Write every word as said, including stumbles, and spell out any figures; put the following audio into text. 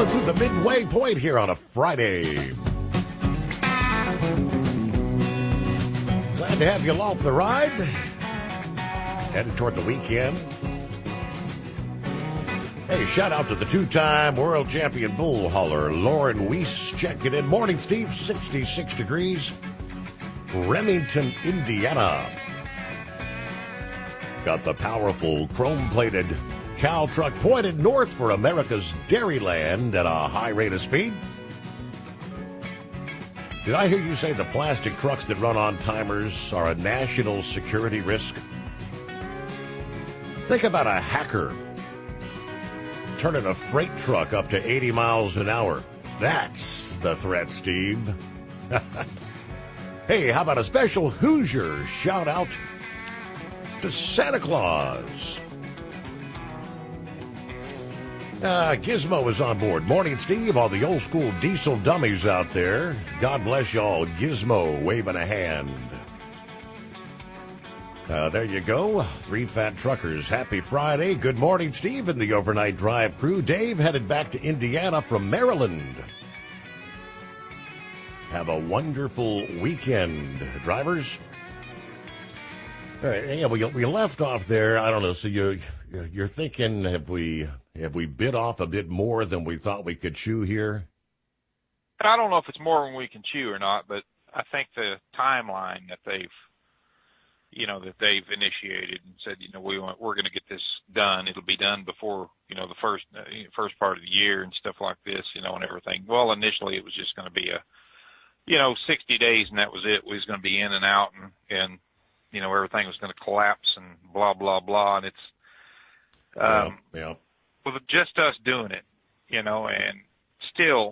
rolling through the midway point here on a Friday. Glad to have you along for the ride. Headed toward the weekend. Hey, shout out to the two-time world champion bull hauler, Lauren Weiss, checking in. Morning, Steve, sixty-six degrees. Remington, Indiana. Got the powerful chrome-plated cow truck pointed north for America's Dairyland at a high rate of speed. Did I hear you say the plastic trucks that run on timers are a national security risk? Think about a hacker turning a freight truck up to eighty miles an hour. That's the threat, Steve. Hey, how about a special Hoosier shout out to Santa Claus? Uh, Gizmo is on board. Morning, Steve. All the old school diesel dummies out there. God bless y'all. Gizmo waving a hand. Uh, there you go. Three fat truckers. Happy Friday. Good morning, Steve, and the overnight drive crew. Dave headed back to Indiana from Maryland. Have a wonderful weekend, drivers. All right, yeah, we we left off there. I don't know. So you you're thinking, have we have we bit off a bit more than we thought we could chew here? I don't know if it's more than we can chew or not, but I think the timeline that they've, you know, that they've initiated and said, you know, we want, we're going to get this done. It'll be done before, you know, the first uh, first part of the year and stuff like this, you know, and everything. Well, initially it was just going to be a, you know, sixty days and that was it. We was going to be in and out and, and, you know, everything was going to collapse and blah, blah, blah. And it's, um, yeah, yeah. with just us doing it, you know, and still